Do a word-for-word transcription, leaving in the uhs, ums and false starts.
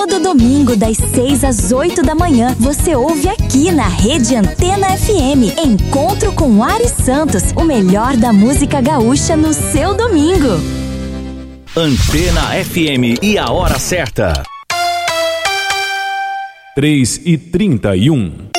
Todo domingo, das seis às oito da manhã, você ouve aqui na Rede Antena F M. Encontro com Ari Santos, o melhor da música gaúcha no seu domingo. Antena F M e a hora certa. três e trinta e um.